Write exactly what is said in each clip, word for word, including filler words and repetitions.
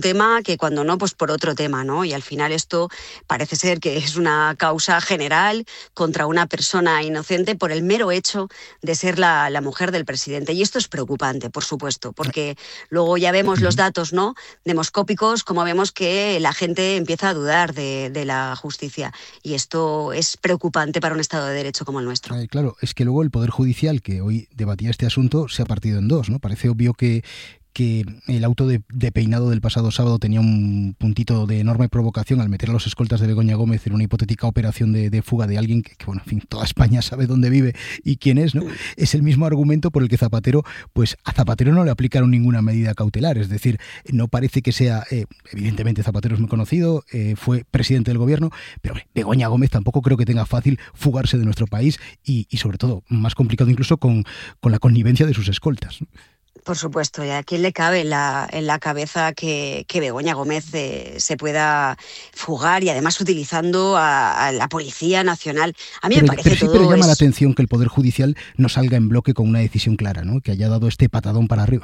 tema que cuando no, pues por otro tema, ¿no? Y al final esto parece ser que es una causa general contra una persona inocente por el mero hecho de ser la, la mujer del presidente. Y esto es preocupante, por supuesto, porque luego ya vemos los datos, ¿no?, demoscópicos, como vemos que la gente empieza a dudar de, de la justicia. Y esto es preocupante para un Estado de Derecho como el nuestro. Eh, claro, es que luego el Poder Judicial, que hoy debatía este asunto, se ha partido en dos, ¿no? Parece obvio que que el auto de, de Peinado del pasado sábado tenía un puntito de enorme provocación al meter a los escoltas de Begoña Gómez en una hipotética operación de, de fuga de alguien que, que, bueno, en fin, toda España sabe dónde vive y quién es, ¿no? Es el mismo argumento por el que Zapatero, pues a Zapatero no le aplicaron ninguna medida cautelar, es decir, no parece que sea, eh, evidentemente Zapatero es muy conocido, eh, fue presidente del gobierno, pero hombre, Begoña Gómez tampoco creo que tenga fácil fugarse de nuestro país y, y sobre todo, más complicado incluso con, con la connivencia de sus escoltas, ¿no? Por supuesto, ¿y a quién le cabe en la, en la cabeza que, que Begoña Gómez eh, se pueda fugar y además utilizando a, a la Policía Nacional? A mí pero, me parece pero sí todo... pero llama es... la atención que el Poder Judicial no salga en bloque con una decisión clara, ¿no? Que haya dado este patadón para arriba.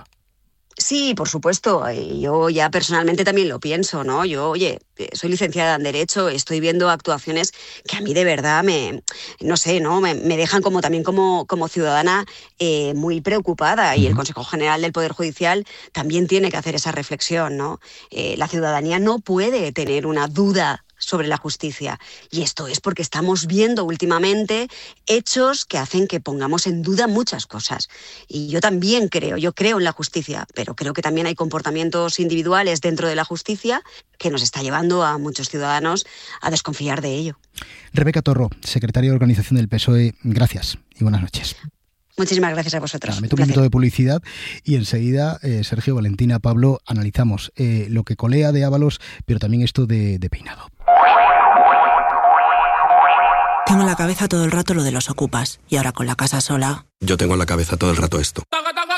Sí, por supuesto. Yo ya personalmente también lo pienso, ¿no? Yo, oye, soy licenciada en Derecho, estoy viendo actuaciones que a mí de verdad me, no sé, ¿no? Me, me dejan como también como, como ciudadana eh, muy preocupada. Y el Consejo General del Poder Judicial también tiene que hacer esa reflexión, ¿no? Eh, la ciudadanía no puede tener una duda sobre la justicia. Y esto es porque estamos viendo últimamente hechos que hacen que pongamos en duda muchas cosas. Y yo también creo, yo creo en la justicia, pero creo que también hay comportamientos individuales dentro de la justicia que nos está llevando a muchos ciudadanos a desconfiar de ello. Rebeca Torró, secretaria de Organización del P S O E, gracias y buenas noches. Muchísimas gracias a vosotros. Ahora meto un minuto de publicidad y enseguida, eh, Sergio, Valentina, Pablo, analizamos eh, lo que colea de Ábalos, pero también esto de, de Peinado. Tengo en la cabeza todo el rato lo de los ocupas y ahora con la casa sola... Yo tengo en la cabeza todo el rato esto.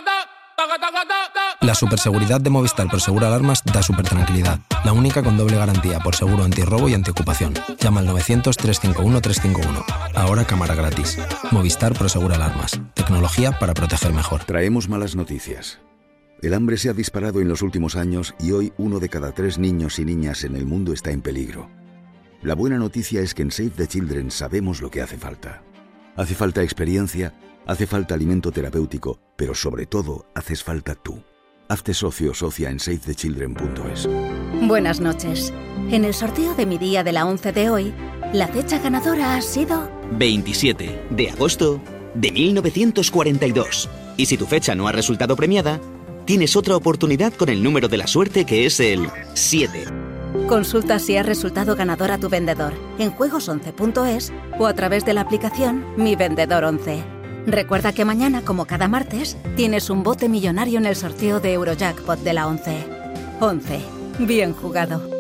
La superseguridad de Movistar Prosegur Alarmas da súper tranquilidad. La única con doble garantía por seguro antirrobo y antiocupación. Llama al novecientos, trescientos cincuenta y uno, trescientos cincuenta y uno. Ahora cámara gratis. Movistar Prosegur Alarmas. Tecnología para proteger mejor. Traemos malas noticias. El hambre se ha disparado en los últimos años y hoy uno de cada tres niños y niñas en el mundo está en peligro. La buena noticia es que en Save the Children sabemos lo que hace falta. Hace falta experiencia, hace falta alimento terapéutico, pero sobre todo haces falta tú. Hazte socio o socia en save the children punto es. Buenas noches. En el sorteo de mi día de la once de hoy, la fecha ganadora ha sido... veintisiete de agosto de mil novecientos cuarenta y dos. Y si tu fecha no ha resultado premiada, tienes otra oportunidad con el número de la suerte, que es el siete. Consulta si ha resultado ganador a tu vendedor en juegos once punto es o a través de la aplicación Mi Vendedor once. Recuerda que mañana, como cada martes, tienes un bote millonario en el sorteo de Eurojackpot de la once. once. Bien jugado.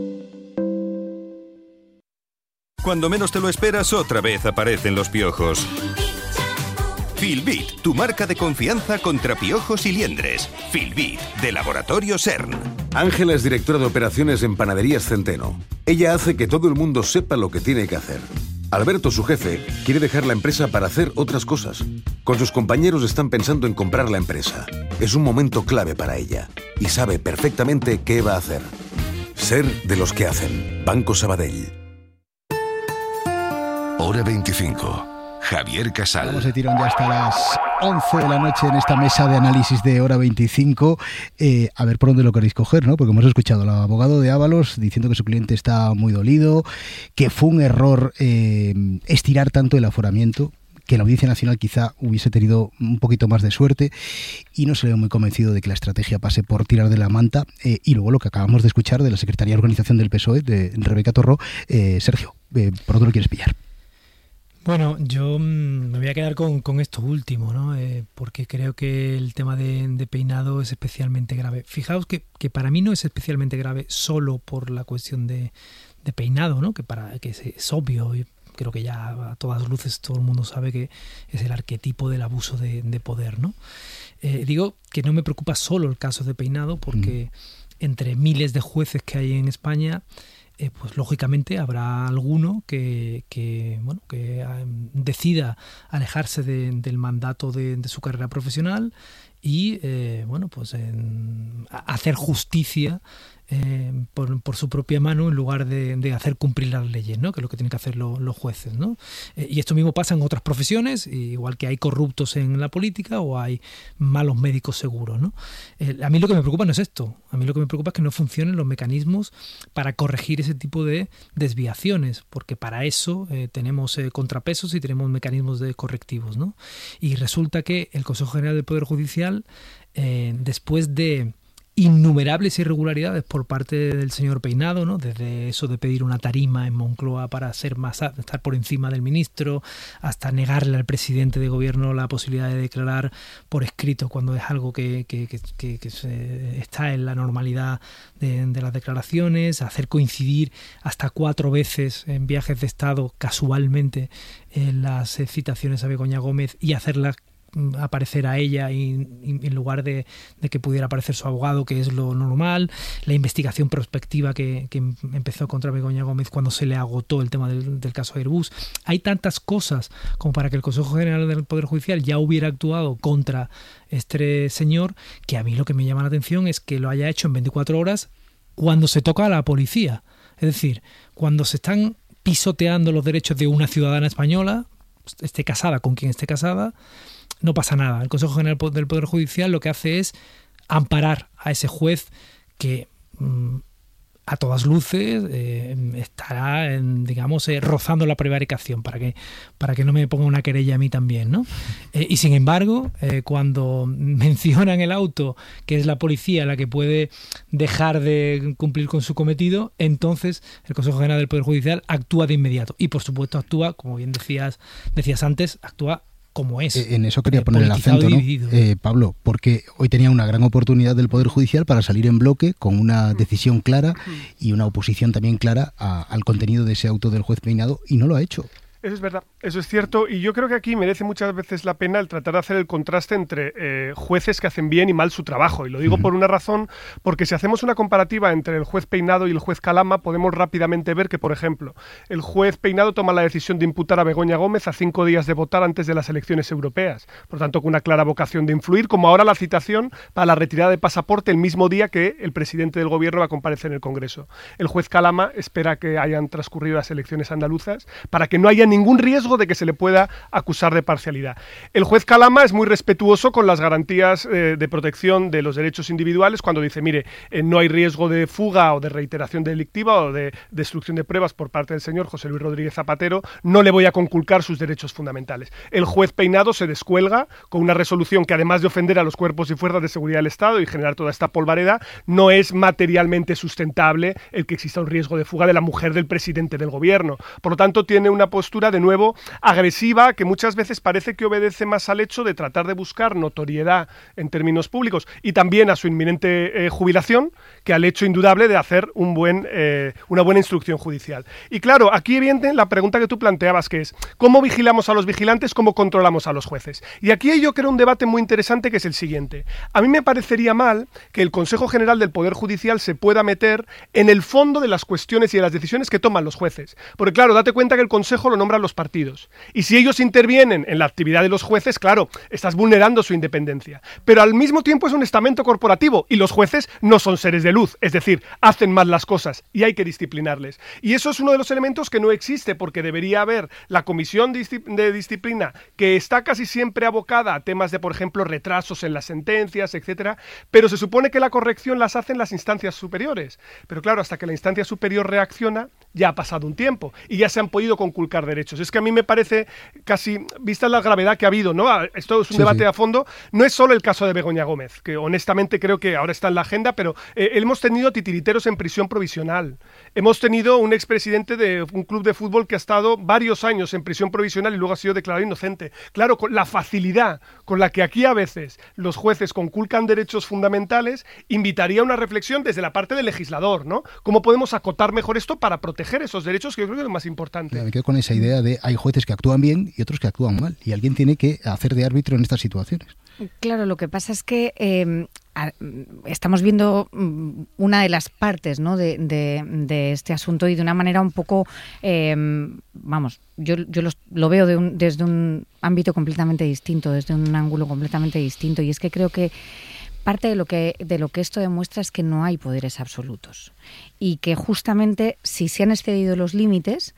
Cuando menos te lo esperas, otra vez aparecen los piojos. Filbit, tu marca de confianza contra piojos y liendres. Filbit, de Laboratorio CERN. Ángela es directora de operaciones en Panaderías Centeno. Ella hace que todo el mundo sepa lo que tiene que hacer. Alberto, su jefe, quiere dejar la empresa para hacer otras cosas. Con sus compañeros están pensando en comprar la empresa. Es un momento clave para ella y sabe perfectamente qué va a hacer. Ser de los que hacen. Banco Sabadell. Hora veinticinco. Javier Casal. Vamos de tirón ya hasta las once de la noche en esta mesa de análisis de Hora veinticinco. Eh, a ver por dónde lo queréis coger, ¿no? Porque hemos escuchado al abogado de Ábalos diciendo que su cliente está muy dolido, que fue un error eh, estirar tanto el aforamiento, que la Audiencia Nacional quizá hubiese tenido un poquito más de suerte, y no se ve muy convencido de que la estrategia pase por tirar de la manta. Eh, y luego lo que acabamos de escuchar de la Secretaría de Organización del P S O E, de Rebeca Torró. Eh, Sergio, eh, ¿por dónde lo quieres pillar? Bueno, yo mmm, me voy a quedar con, con esto último, ¿no? Eh, porque creo que el tema de, de Peinado es especialmente grave. Fijaos que, que para mí no es especialmente grave solo por la cuestión de, de Peinado, ¿no? Que para que es, es obvio, y creo que ya a todas luces todo el mundo sabe que es el arquetipo del abuso de, de poder, ¿no? Eh, digo que no me preocupa solo el caso de Peinado porque mm. entre miles de jueces que hay en España, Eh, pues lógicamente habrá alguno que, que bueno que eh, decida alejarse de, del mandato de, de su carrera profesional y eh, bueno, pues en hacer justicia Eh, por, por su propia mano en lugar de, de hacer cumplir las leyes, ¿no? Que es lo que tienen que hacer lo, los jueces, ¿no? Eh, y esto mismo pasa en otras profesiones, igual que hay corruptos en la política o hay malos médicos seguros, ¿no? Eh, a mí lo que me preocupa no es esto, a mí lo que me preocupa es que no funcionen los mecanismos para corregir ese tipo de desviaciones, porque para eso eh, tenemos eh, contrapesos y tenemos mecanismos de correctivos, ¿no? Y resulta que el Consejo General del Poder Judicial, eh, después de innumerables irregularidades por parte del señor Peinado, ¿no? Desde eso de pedir una tarima en Moncloa para ser más, estar por encima del ministro, hasta negarle al presidente de gobierno la posibilidad de declarar por escrito cuando es algo que, que, que, que, que se, está en la normalidad de, de las declaraciones, hacer coincidir hasta cuatro veces en viajes de Estado casualmente en las citaciones a Begoña Gómez y hacerlas aparecer a ella y, y en lugar de, de que pudiera aparecer su abogado, que es lo normal, la investigación prospectiva que, que empezó contra Begoña Gómez cuando se le agotó el tema del, del caso Airbus. Hay tantas cosas como para que el Consejo General del Poder Judicial ya hubiera actuado contra este señor, que a mí lo que me llama la atención es que lo haya hecho en veinticuatro horas cuando se toca a la policía. Es decir, cuando se están pisoteando los derechos de una ciudadana española, esté casada con quien esté casada, no pasa nada. El Consejo General del Poder Judicial lo que hace es amparar a ese juez que mmm, a todas luces eh, estará, en, digamos, eh, rozando la prevaricación para que, para que no me ponga una querella a mí también, ¿no? Eh, y sin embargo, eh, cuando mencionan el auto, que es la policía la que puede dejar de cumplir con su cometido, entonces el Consejo General del Poder Judicial actúa de inmediato. Y por supuesto actúa, como bien decías, decías antes, actúa como es. En eso quería poner el acento, ¿no? Eh, Pablo, porque hoy tenía una gran oportunidad del Poder Judicial para salir en bloque con una decisión clara y una oposición también clara a, al contenido de ese auto del juez Peinado, y no lo ha hecho. Eso es verdad, eso es cierto, y yo creo que aquí merece muchas veces la pena el tratar de hacer el contraste entre eh, jueces que hacen bien y mal su trabajo, y lo digo uh-huh. por una razón, porque si hacemos una comparativa entre el juez Peinado y el juez Calama, podemos rápidamente ver que, por ejemplo, el juez Peinado toma la decisión de imputar a Begoña Gómez a cinco días de votar antes de las elecciones europeas, por tanto con una clara vocación de influir, como ahora la citación para la retirada de pasaporte el mismo día que el presidente del gobierno va a comparecer en el Congreso. El juez Calama espera que hayan transcurrido las elecciones andaluzas para que no haya ningún riesgo de que se le pueda acusar de parcialidad. El juez Calama es muy respetuoso con las garantías eh, de protección de los derechos individuales cuando dice, mire, eh, no hay riesgo de fuga o de reiteración delictiva o de destrucción de pruebas por parte del señor José Luis Rodríguez Zapatero, no le voy a conculcar sus derechos fundamentales. El juez Peinado se descuelga con una resolución que, además de ofender a los cuerpos y fuerzas de seguridad del Estado y generar toda esta polvareda, no es materialmente sustentable el que exista un riesgo de fuga de la mujer del presidente del gobierno. Por lo tanto, tiene una postura de nuevo agresiva que muchas veces parece que obedece más al hecho de tratar de buscar notoriedad en términos públicos y también a su inminente eh, jubilación que al hecho indudable de hacer un buen, eh, una buena instrucción judicial. Y claro, aquí viene la pregunta que tú planteabas, que es ¿cómo vigilamos a los vigilantes? ¿Cómo controlamos a los jueces? Y aquí hay yo creo un debate muy interesante que es el siguiente. A mí me parecería mal que el Consejo General del Poder Judicial se pueda meter en el fondo de las cuestiones y de las decisiones que toman los jueces. Porque claro, date cuenta que el Consejo lo nombran los partidos. Y si ellos intervienen en la actividad de los jueces, claro, estás vulnerando su independencia. Pero al mismo tiempo es un estamento corporativo y los jueces no son seres de luz, es decir, hacen mal las cosas y hay que disciplinarles. Y eso es uno de los elementos que no existe porque debería haber la comisión de disciplina que está casi siempre abocada a temas de, por ejemplo, retrasos en las sentencias, etcétera, pero se supone que la corrección las hacen las instancias superiores. Pero claro, hasta que la instancia superior reacciona, ya ha pasado un tiempo y ya se han podido conculcar derechos. Es que a mí me parece casi, vista la gravedad que ha habido, ¿no? Esto es un sí, debate sí. a fondo. No es solo el caso de Begoña Gómez, que honestamente creo que ahora está en la agenda, pero eh, hemos tenido titiriteros en prisión provisional. Hemos tenido un expresidente de un club de fútbol que ha estado varios años en prisión provisional y luego ha sido declarado inocente. Claro, con la facilidad con la que aquí a veces los jueces conculcan derechos fundamentales, invitaría a una reflexión desde la parte del legislador, ¿no? ¿Cómo podemos acotar mejor esto para proteger esos derechos, que yo creo que es lo más importante? Me quedo con esa idea de hay jueces que actúan bien y otros que actúan mal, y alguien tiene que hacer de árbitro en estas situaciones. Claro, lo que pasa es que eh, estamos viendo una de las partes, ¿no? de, de, de este asunto y de una manera un poco, eh, vamos, yo, yo los, lo veo de un, desde un ámbito completamente distinto, desde un ángulo completamente distinto, y es que creo que parte de lo que, de lo que esto demuestra es que no hay poderes absolutos y que justamente si se han excedido los límites,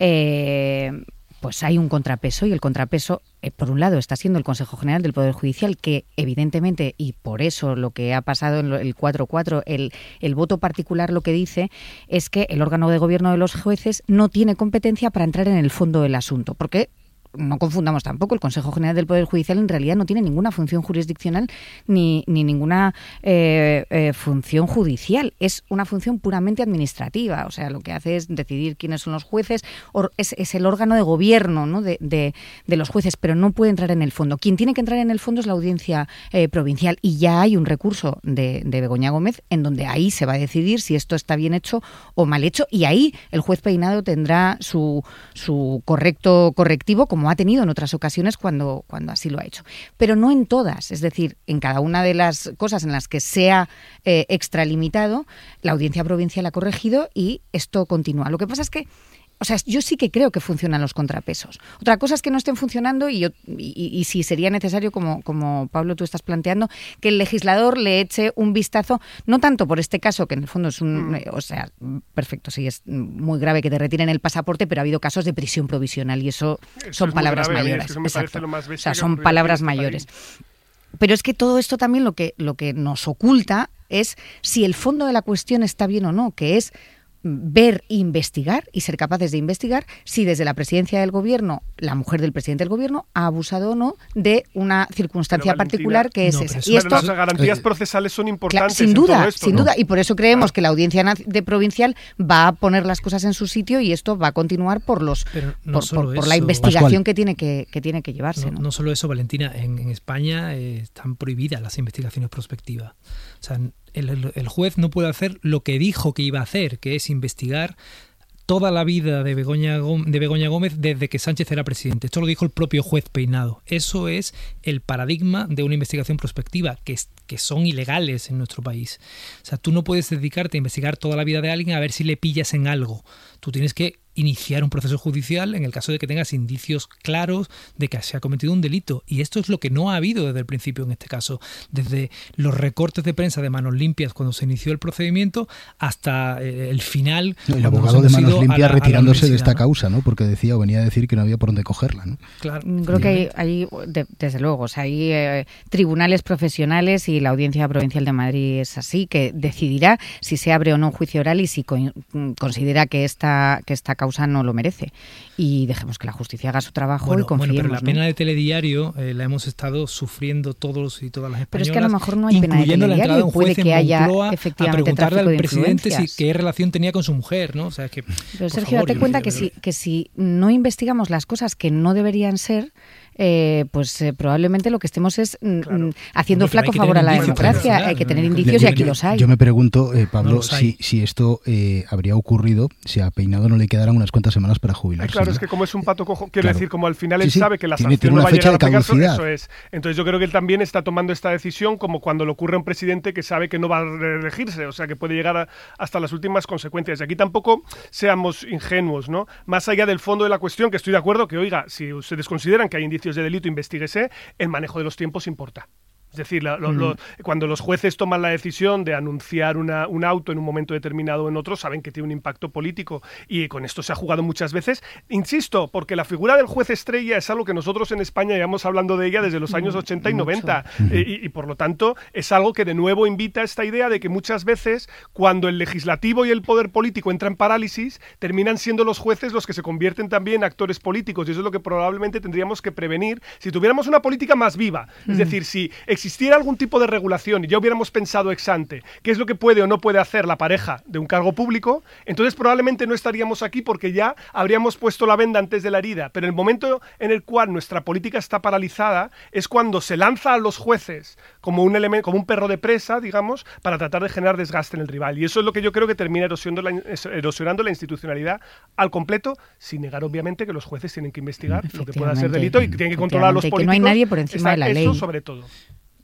eh, pues hay un contrapeso, y el contrapeso, eh, por un lado, está siendo el Consejo General del Poder Judicial, que evidentemente, y por eso lo que ha pasado en el cuatro cuatro, el, el voto particular lo que dice es que el órgano de gobierno de los jueces no tiene competencia para entrar en el fondo del asunto, porque no confundamos tampoco, el Consejo General del Poder Judicial en realidad no tiene ninguna función jurisdiccional ni, ni ninguna eh, eh, función judicial. Es una función puramente administrativa. O sea, lo que hace es decidir quiénes son los jueces, or, es, es el órgano de gobierno, ¿no? de, de, de los jueces, pero no puede entrar en el fondo. Quien tiene que entrar en el fondo es la audiencia eh, provincial, y ya hay un recurso de, de Begoña Gómez en donde ahí se va a decidir si esto está bien hecho o mal hecho, y ahí el juez Peinado tendrá su, su correcto correctivo, como como ha tenido en otras ocasiones cuando, cuando así lo ha hecho. Pero no en todas, es decir, en cada una de las cosas en las que se ha eh, extralimitado, la Audiencia Provincial ha corregido y esto continúa. Lo que pasa es que, o sea, yo sí que creo que funcionan los contrapesos. Otra cosa es que no estén funcionando y, yo, y, y si sería necesario, como, como Pablo tú estás planteando, que el legislador le eche un vistazo, no tanto por este caso, que en el fondo es un... Mm. O sea, perfecto, sí, es muy grave que te retiren el pasaporte, pero ha habido casos de prisión provisional y eso, eso son palabras grave, mayores. Es que eso Exacto. Lo más o sea, son palabras mayores. Pero es que todo esto también lo que, lo que nos oculta es si el fondo de la cuestión está bien o no, que es ver, investigar y ser capaces de investigar si desde la presidencia del gobierno, la mujer del presidente del gobierno ha abusado o no de una circunstancia Valentina, particular que es no, esa. Y esto, las garantías procesales son importantes. Claro, sin duda, en todo esto, sin ¿no? duda. Y por eso creemos claro. que la audiencia de provincial va a poner las cosas en su sitio y esto va a continuar por los no por, por, por la investigación que tiene que, que tiene que llevarse. No, no, no solo eso, Valentina, en, en España eh, están prohibidas las investigaciones prospectivas. O sea, El, el, el juez no puede hacer lo que dijo que iba a hacer, que es investigar toda la vida de Begoña, de Begoña Gómez desde que Sánchez era presidente. Esto lo dijo el propio juez Peinado. Eso es el paradigma de una investigación prospectiva, que, es, que son ilegales en nuestro país. O sea, tú no puedes dedicarte a investigar toda la vida de alguien a ver si le pillas en algo. Tú tienes que iniciar un proceso judicial en el caso de que tengas indicios claros de que se ha cometido un delito. Y esto es lo que no ha habido desde el principio en este caso. Desde los recortes de prensa de Manos Limpias cuando se inició el procedimiento hasta el final. No, el abogado de Manos Limpias retirándose de esta ¿no? causa, ¿no? Porque decía o venía a decir que no había por dónde cogerla, ¿no? Claro. Creo que hay, hay de, desde luego, o sea, hay eh, tribunales profesionales y la Audiencia Provincial de Madrid es así, que decidirá si se abre o no un juicio oral y si con, considera que esta, que esta causa no lo merece. Y dejemos que la justicia haga su trabajo bueno, y confiemos. Bueno, pero la ¿no? pena de telediario eh, la hemos estado sufriendo todos y todas las españolas. Pero es que a lo mejor no hay pena de telediario y puede que haya efectivamente a preguntarle al presidente si, qué relación tenía con su mujer, ¿no? O sea, que, pero Sergio, date cuenta que si, que si no investigamos las cosas que no deberían ser, Eh, pues eh, probablemente lo que estemos es mm, claro. haciendo Hombre, flaco favor a la democracia. Hay que tener indicios yo, y aquí yo, los hay. Yo me pregunto, eh, Pablo, no si, si esto eh, habría ocurrido si a Peinado no le quedaran unas cuantas semanas para jubilarse. Eh, claro, ¿no? es que como es un pato cojo, quiero claro. decir, como al final él sí, sí. sabe que la tiene, sanción tiene no va a llegar de a pegarse, caducidad. eso es. Entonces yo creo que él también está tomando esta decisión como cuando le ocurre a un presidente que sabe que no va a reelegirse, o sea, que puede llegar a, hasta las últimas consecuencias. Y aquí tampoco seamos ingenuos, ¿no? Más allá del fondo de la cuestión, que estoy de acuerdo que, oiga, si ustedes consideran que hay indicios de delito, investíguese, el manejo de los tiempos importa. Es decir, la, lo, mm. lo, cuando los jueces toman la decisión de anunciar una, un auto en un momento determinado o en otro, saben que tiene un impacto político y con esto se ha jugado muchas veces. Insisto, porque la figura del juez estrella es algo que nosotros en España llevamos hablando de ella desde los años ochenta y noventa eh, y, y por lo tanto es algo que de nuevo invita a esta idea de que muchas veces cuando el legislativo y el poder político entran en parálisis, terminan siendo los jueces los que se convierten también en actores políticos y eso es lo que probablemente tendríamos que prevenir si tuviéramos una política más viva. Es mm. decir, si existiera algún tipo de regulación y ya hubiéramos pensado ex ante qué es lo que puede o no puede hacer la pareja de un cargo público, entonces probablemente no estaríamos aquí porque ya habríamos puesto la venda antes de la herida. Pero el momento en el cual nuestra política está paralizada es cuando se lanza a los jueces como un elemento, como un perro de presa, digamos, para tratar de generar desgaste en el rival. Y eso es lo que yo creo que termina erosionando la, erosionando la institucionalidad al completo, sin negar obviamente que los jueces tienen que investigar lo que pueda ser delito y tienen que controlar a los políticos. Que no hay nadie por encima de la ley. Eso sobre todo.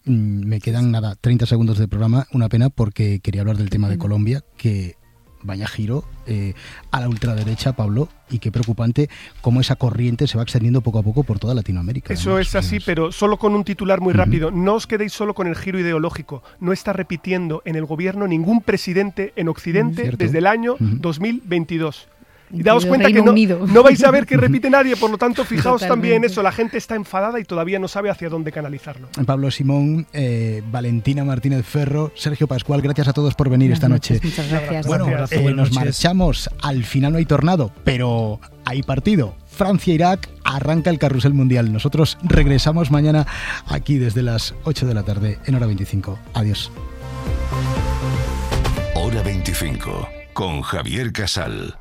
Me quedan nada, treinta segundos de programa, una pena porque quería hablar del tema de Colombia, que vaya giro eh, a la ultraderecha, Pablo, y qué preocupante cómo esa corriente se va extendiendo poco a poco por toda Latinoamérica. Eso además, es así, pero solo con un titular muy uh-huh. rápido. No os quedéis solo con el giro ideológico. No está repitiendo en el gobierno ningún presidente en Occidente ¿Cierto? desde el año uh-huh. dos mil veintidós. Y daos cuenta que no, no vais a ver que repite nadie, por lo tanto, fijaos Totalmente. también en eso. La gente está enfadada y todavía no sabe hacia dónde canalizarlo. Pablo Simón, eh, Valentina Martínez Ferro, Sergio Pascual, gracias a todos por venir esta noche. Muchas gracias. Bueno, gracias. Eh, nos marchamos. Al final no hay tornado, pero hay partido. Francia-Irak, arranca el carrusel mundial. Nosotros regresamos mañana aquí desde las ocho de la tarde en Hora veinticinco. Adiós. Hora veinticinco, con Javier Casal.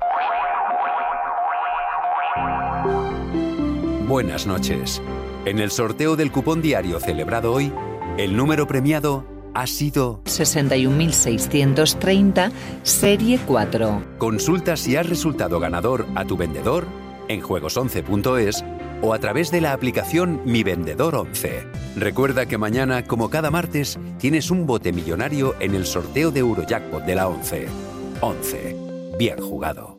Buenas noches. En el sorteo del cupón diario celebrado hoy, el número premiado ha sido sesenta y un mil seiscientos treinta, serie cuatro. Consulta si has resultado ganador a tu vendedor en juegos once punto es o a través de la aplicación Mi Vendedor once. Recuerda que mañana, como cada martes, tienes un bote millonario en el sorteo de Eurojackpot de la once. once. Bien jugado.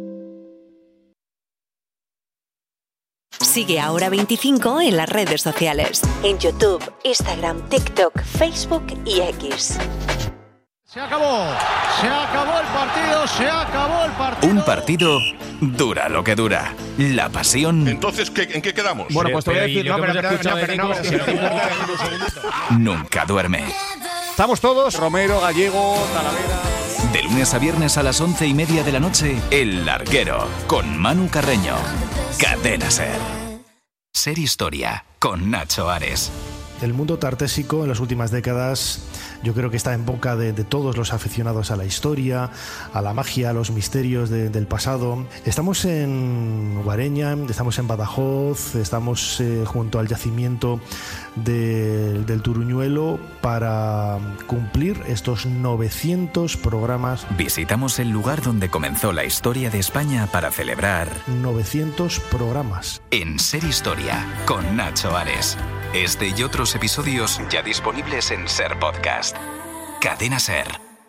Sigue a Hora veinticinco en las redes sociales. En YouTube, Instagram, TikTok, Facebook y X. Se acabó, se acabó el partido, se acabó el partido. Un partido dura lo que dura. La pasión. Entonces, ¿qué, ¿en qué quedamos? Bueno, pues te voy a decir, no, pero, pero, no, pero, no, pero nunca duerme. Estamos todos, Romero, Gallego, Talavera. De lunes a viernes a las once y media de la noche, El Larguero, con Manu Carreño. Cadena Ser. Ser Historia, con Nacho Ares. El mundo tartésico en las últimas décadas yo creo que está en boca de, de todos los aficionados a la historia, a la magia, a los misterios de, del pasado. Estamos en Guareña, estamos en Badajoz, estamos eh, junto al yacimiento de, del Turuñuelo para cumplir estos novecientos programas. Visitamos el lugar donde comenzó la historia de España para celebrar novecientos programas. En Ser Historia, con Nacho Ares. Este y otros episodios ya disponibles en Ser Podcast. Cadena Ser.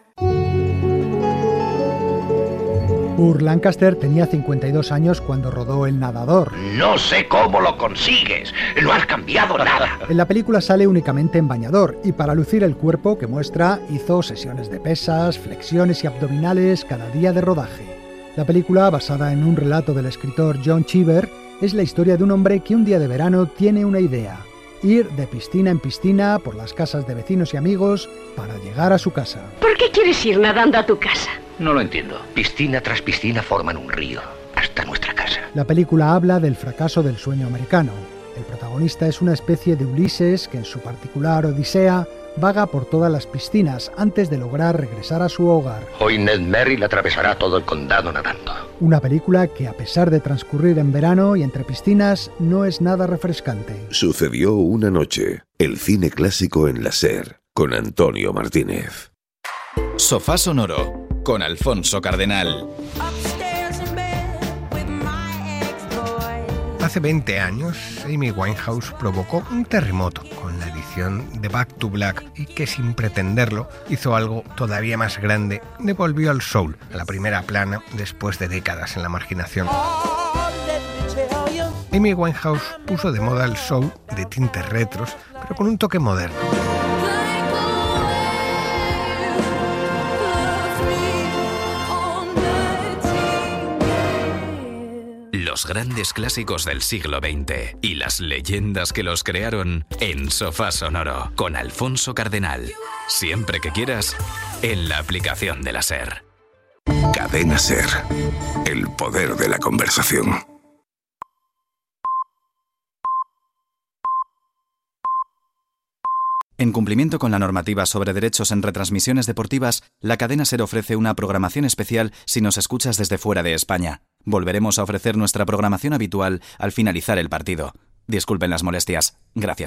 Burt Lancaster tenía cincuenta y dos años cuando rodó El Nadador. No sé cómo lo consigues, no has cambiado nada. En la película sale únicamente en bañador y para lucir el cuerpo que muestra hizo sesiones de pesas, flexiones y abdominales cada día de rodaje. La película, basada en un relato del escritor John Cheever, es la historia de un hombre que un día de verano tiene una idea: ir de piscina en piscina por las casas de vecinos y amigos para llegar a su casa. ¿Por qué quieres ir nadando a tu casa? No lo entiendo. Piscina tras piscina forman un río, hasta nuestra casa. La película habla del fracaso del sueño americano. El protagonista es una especie de Ulises que en su particular odisea vaga por todas las piscinas antes de lograr regresar a su hogar. Hoy Ned Merrill atravesará todo el condado nadando. Una película que, a pesar de transcurrir en verano y entre piscinas, no es nada refrescante. Sucedió una noche. El cine clásico en la Ser, con Antonio Martínez. Sofá Sonoro, con Alfonso Cardenal. Hace veinte años, Amy Winehouse provocó un terremoto con la edición de Back to Black y que, sin pretenderlo, hizo algo todavía más grande: devolvió al soul a la primera plana después de décadas en la marginación. Amy Winehouse puso de moda el soul de tintes retros, pero con un toque moderno. Los grandes clásicos del siglo veinte y las leyendas que los crearon en Sofá Sonoro, con Alfonso Cardenal. Siempre que quieras, en la aplicación de la Ser. Cadena Ser. El poder de la conversación. En cumplimiento con la normativa sobre derechos en retransmisiones deportivas, la cadena SER ofrece una programación especial si nos escuchas desde fuera de España. Volveremos a ofrecer nuestra programación habitual al finalizar el partido. Disculpen las molestias. Gracias.